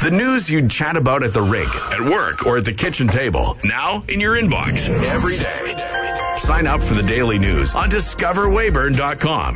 The news you'd chat about at the rink, at work, or at the kitchen table. Now in your inbox every day. Sign up for the daily news on discoverwayburn.com.